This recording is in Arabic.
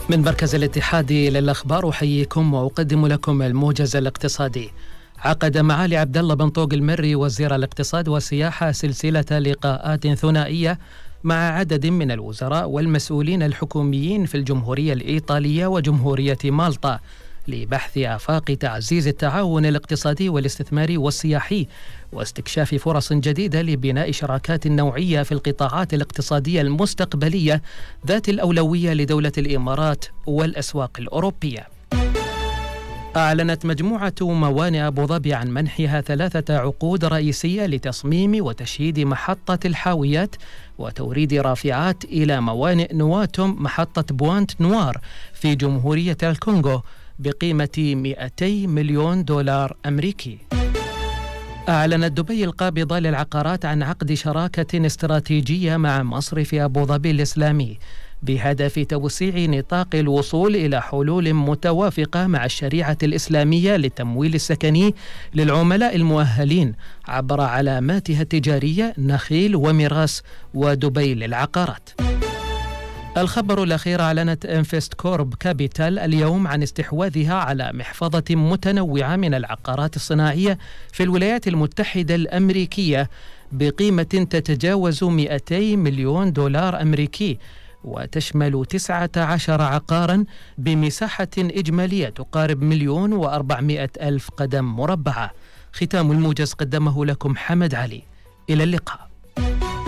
من مركز الاتحاد للأخبار أحييكم وأقدم لكم الموجز الاقتصادي. عقد معالي عبد الله بن طوق المري وزير الاقتصاد والسياحة سلسلة لقاءات ثنائية مع عدد من الوزراء والمسؤولين الحكوميين في الجمهورية الإيطالية وجمهورية مالطا لبحث آفاق تعزيز التعاون الاقتصادي والاستثماري والسياحي واستكشاف فرص جديدة لبناء شراكات نوعية في القطاعات الاقتصادية المستقبلية ذات الأولوية لدولة الإمارات والأسواق الأوروبية. أعلنت مجموعة موانئ أبو ظبي عن منحها 3 عقود رئيسية لتصميم وتشييد محطة الحاويات وتوريد رافعات إلى موانئ نواتم محطة بوانت نوار في جمهورية الكونغو بقيمة 200 مليون دولار أمريكي. أعلنت دبي القابضة للعقارات عن عقد شراكة استراتيجية مع مصرف أبو ظبي الإسلامي بهدف توسيع نطاق الوصول إلى حلول متوافقة مع الشريعة الإسلامية للتمويل السكني للعملاء المؤهلين عبر علاماتها التجارية نخيل وميراس ودبي للعقارات. الخبر الأخير: أعلنت انفست كورب كابيتال اليوم عن استحواذها على محفظة متنوعة من العقارات الصناعية في الولايات المتحدة الأمريكية بقيمة تتجاوز 200 مليون دولار أمريكي، وتشمل 19 عقارا بمساحة إجمالية تقارب 1,400,000 قدم مربعة. ختام الموجز قدمه لكم حمد علي. إلى اللقاء.